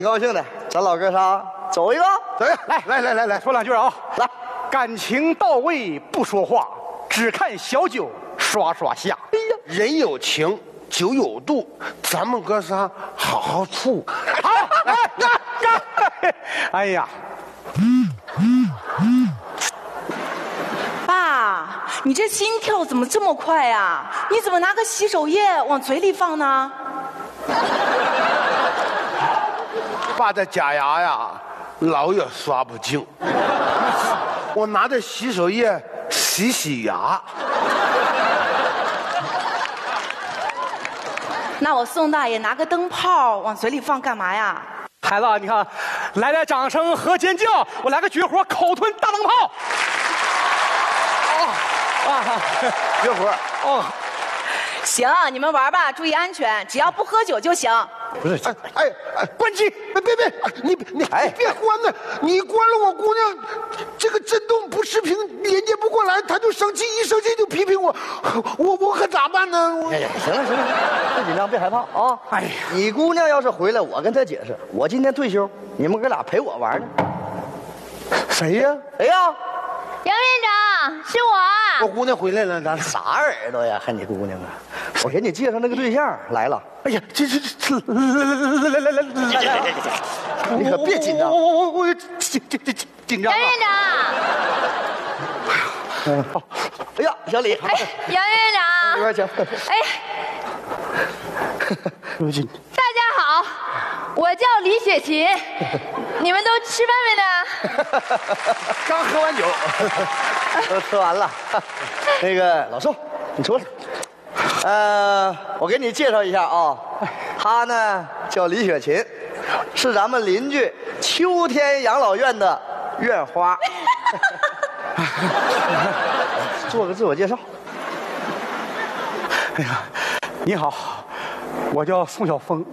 高兴的，咱老哥仨走一个， 走呀！来，说两句啊！ 来， 感情到位不说话，只看小酒刷刷下。 哎呀，人有情，酒有度，咱们哥仨好好处。 好，干！哎呀， 爸，你这心跳怎么这么快呀？你怎么拿个洗手液往嘴里放呢？ 爸的假牙呀，老也刷不净，我拿着洗手液洗牙。 那我宋大爷拿个灯泡往嘴里放干嘛呀？ 孩子，你看，来点掌声和尖叫，我来个绝活，口吞大灯泡。 绝活哦， 行，你们玩吧，注意安全，只要不喝酒就行。 不是， 哎， 关机！ 别，你别关了，你关了我姑娘，这个震动不视频连接不过来，她就生气，一生气就批评我，我可咋办呢？ 哎呀，行了，别紧张，别害怕啊！ 哎呀， 你姑娘要是回来，我跟她解释，我今天退休，你们哥俩陪我玩呢。 谁呀？ 谁呀？ 杨院长，是我啊！ 我姑娘回来了，咱啥耳朵呀？还你姑娘啊？我给你介绍那个对象来了。 哎呀，这，来， 你可别紧张。 我紧张杨院长， 哎呀，小李， 哎，杨院长， 这边请。 哎，大家好，我叫李雪琴，你们都吃饭没呢？ 刚喝完酒， 都吃完了。那个老宋，你出来。我给你介绍一下啊，她呢叫李雪琴，是咱们邻居秋天养老院的院花。做个自我介绍。 哎呀，你好，我叫宋晓峰。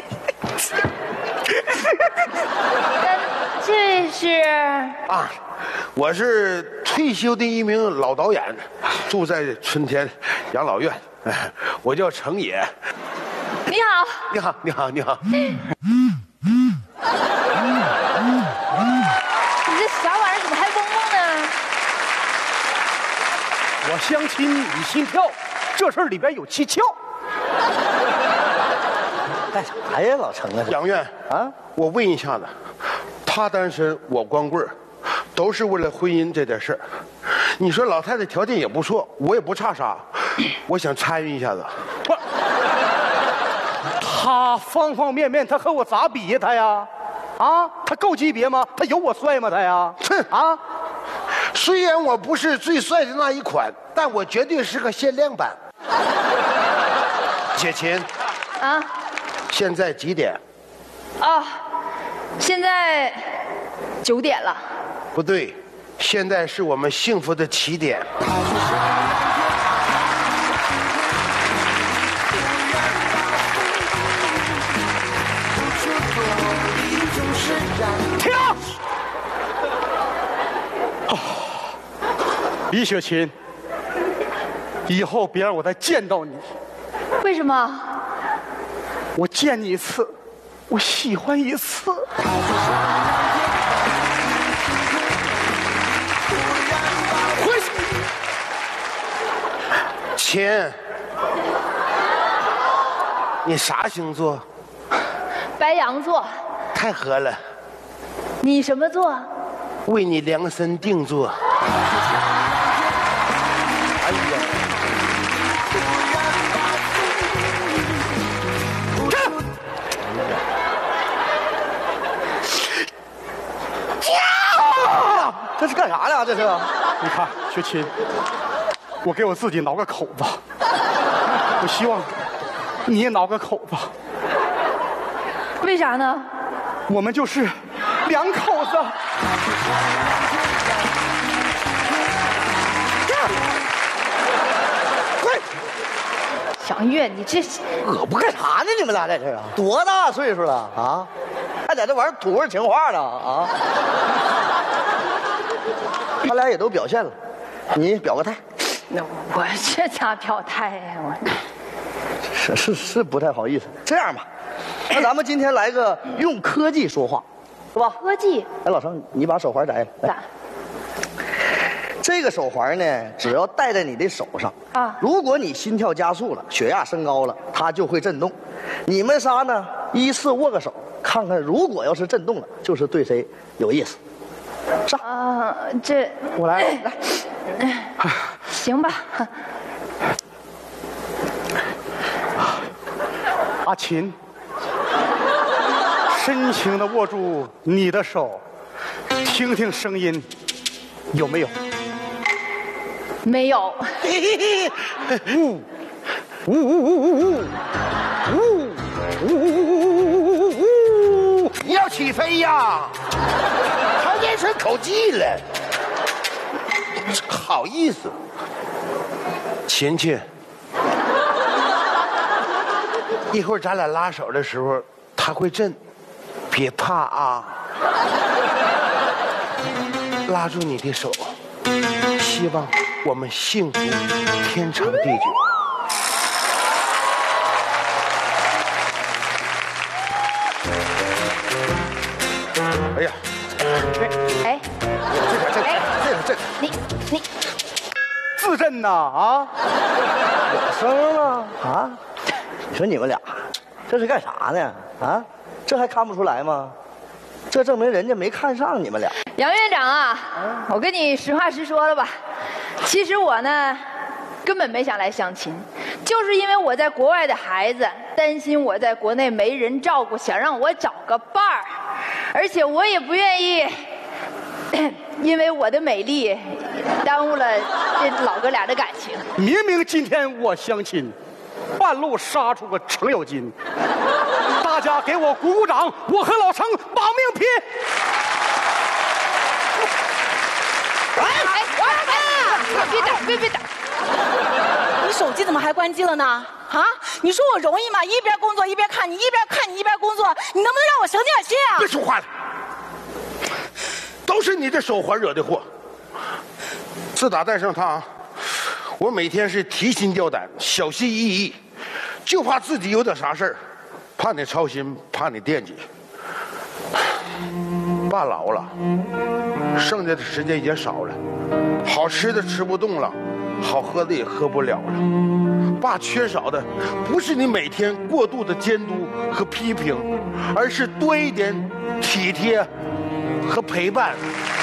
这是啊，我是退休的一名老导演，住在春天养老院。我叫程野。 你好， 你好。 你这啥玩意儿怎么还嗡嗡呢？ 我相亲你心跳，这事儿里边有蹊跷。 干啥呀，老程啊？ 杨院啊， 我问一下子，他单身，我光棍，都是为了婚姻这点事儿。你说老太太条件也不错，我也不差啥，我想参与一下子。 不，他方方面面，他和我咋比呀？他呀，啊，他够级别吗？他有我帅吗？他呀， 哼啊， 虽然我不是最帅的那一款，但我绝对是个限量版。雪琴， 啊现在几点？ 啊，现在9点了。 不对，现在是我们幸福的起点。 停！李雪琴，以后别让我再见到你。 为什么？ 我见你一次，我喜欢一次。 回去。琴，你啥星座？ 白羊座。 太合了， 你什么座？ 为你量身定做。哎呀！ 这是干啥呢？这是？ 你看，雪琴，我给我自己挠个口子，我希望你也挠个口子。 为啥呢？ 我们就是两口子。 快！ 杨月，你这恶不干啥呢？你们俩在这儿啊？多大岁数了啊？还在这玩土味情话呢啊？他俩也都表现了，你表个态。 那我这咋表态呀？我是不太好意思。这样吧， 那咱们今天来个用科技说话，是吧？ 科技哎，老张，你把手环摘了。来咋？ 这个手环呢，只要戴在你的手上啊如果你心跳加速了，血压升高了，它就会震动。你们仨呢，依次握个手，看看如果要是震动了，就是对谁有意思。上， 这我来， 行吧。 阿琴，深情的握住你的手，听听声音，有没有？ 没有。 你要起飞呀！他眼神口技了，好意思。琴琴，一会儿咱俩拉手的时候，他会震，别怕啊！拉住你的手，希望我们幸福天长地久。哎呀， 哎， 这个， 你自震呐啊！ 有声了啊！你说你们俩这是干啥呢？啊，这还看不出来吗？这证明人家没看上你们俩。 杨院长啊，我跟你实话实说了吧，其实我呢，根本没想来相亲，就是因为我在国外的孩子担心我在国内没人照顾，想让我找个伴儿，而且我也不愿意，因为我的美丽耽误了这老哥俩的感情。 明明今天我相亲，半路杀出个程咬金，大家给我鼓鼓掌，我和老程保命拼！ 别打！ 你手机怎么还关机了呢？啊，你说我容易吗？一边工作一边看你，一边看你一边工作，你能不能让我省点心啊？ 别说话了，都是你这手环惹的祸。自打戴上它，我每天是提心吊胆、小心翼翼，就怕自己有点啥事儿，怕你操心，怕你惦记。爸老了，剩下的时间也少了，好吃的吃不动了，好喝的也喝不了了。爸缺少的不是你每天过度的监督和批评，而是多一点体贴和陪伴。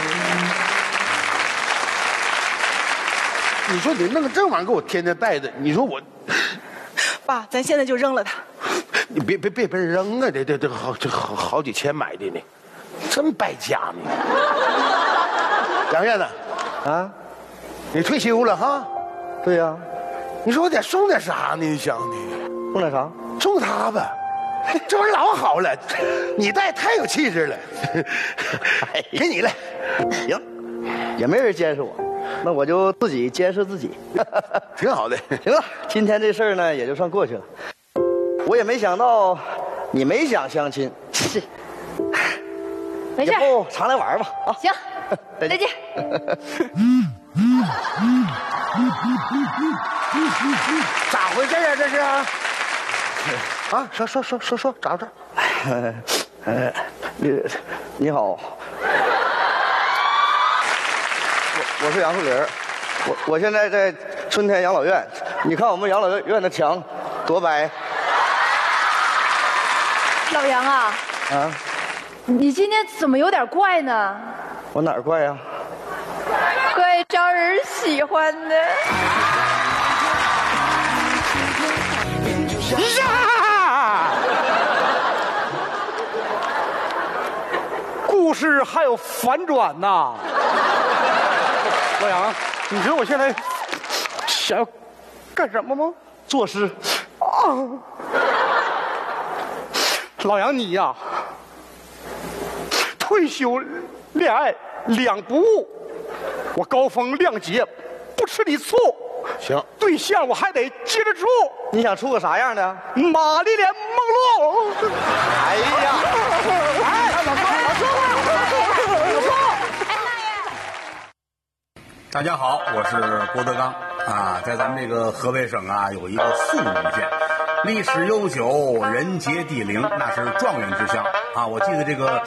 你说你弄个这玩意儿给我天天带着，你说我， 爸，咱现在就扔了它。 你别扔啊！这好几千买的呢，真败家呢。杨院子， 啊， 你退休了哈？ 对呀、 你说我得送点啥呢？你想的， 送点啥？ 送他吧，这玩意儿老好了，你戴太有气质了。给你了， 行，也没人监视我，那我就自己监视自己。 挺好的。 行了，今天这事儿呢也就算过去了。我也没想到你没想相亲，是， 没事以，后常来玩吧啊。 行，再见。 咋回事啊？这是啊？啊，说，咋回事？ 你好，我是杨树林儿，我现在在春天养老院，你看我们养老院的墙多白老杨啊， 啊！ 你今天怎么有点怪呢？ 我哪儿怪呀？ 怪招人喜欢的。 呀！故事还有反转呐！老杨，你知道我现在想要干什么吗？ 作诗啊！老杨，你呀，退休恋爱两不误，我高风亮节不吃你醋。 行， 对象我还得接着处。 你想出个啥样的？ 玛丽莲梦露。 哎呀！ 大家好，我是郭德纲啊，在咱们这个河北省啊，有一个宋郡县， 历史悠久，人杰地灵，那是状元之乡啊！我记得这个